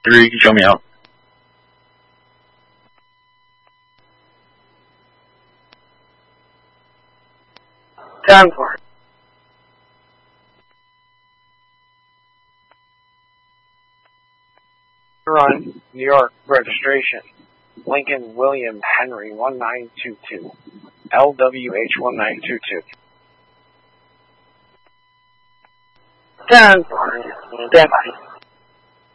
3, show me out. Davenport. Run, New York, registration. Lincoln William Henry 1922. LWH 1922. Davenport.